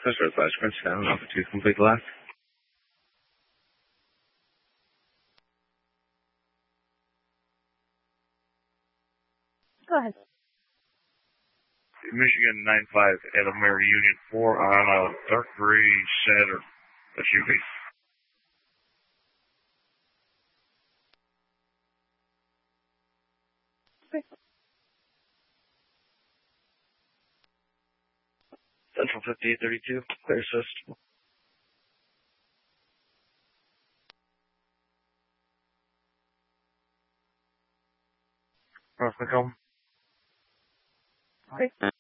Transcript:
Customer slash Prince down, Alpha 2, complete left. Go ahead. Michigan 95 at Mary Union 4 on a dark gray Saturn SUV. Okay. Central 5832, clear system. North Macomb. Okay.